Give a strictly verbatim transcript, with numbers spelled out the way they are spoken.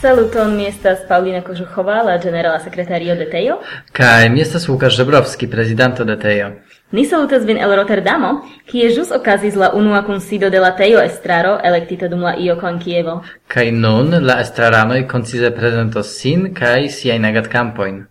Saluton, mi estas Paulina Kożuchowa, la generala sekretario de Tejo. Kaj mi estas Łukasz Żebrowski, prezidanto de Tejo. Ni salutas vin el Rotterdamo, kie ĵus okazis la unua kunsido de la Tejo estraro elektita dum la I O K en Kievo. Kaj nun la estraranoj koncize prezentos sin kaj siajn agadkampojn.